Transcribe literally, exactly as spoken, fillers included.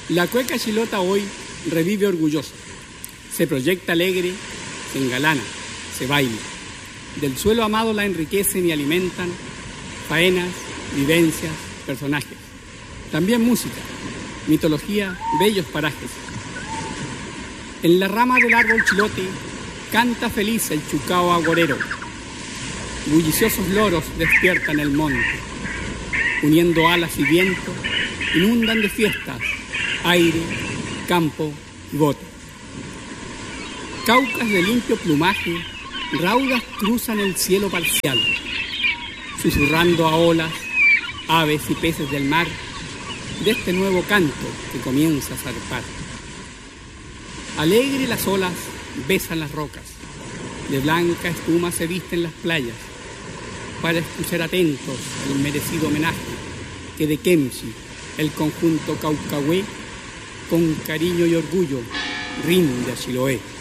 La cueca chilota hoy revive orgullosa, se proyecta alegre, se engalana, se baila. Del suelo amado la enriquecen y alimentan faenas, vivencias, personajes. También música, mitología, bellos parajes. En la rama del árbol chilote canta feliz el chucao agorero. Bulliciosos loros despiertan el monte. Uniendo alas y viento, inundan de fiestas aire, campo y bote. Caucas de limpio plumaje, raudas cruzan el cielo parcial, susurrando a olas, aves y peces del mar, de este nuevo canto que comienza a zarpar. Alegre las olas besan las rocas, de blanca espuma se visten las playas, para escuchar atentos el merecido homenaje que de Kemchi, el conjunto caucahué, con cariño y orgullo, rinde a Chiloé.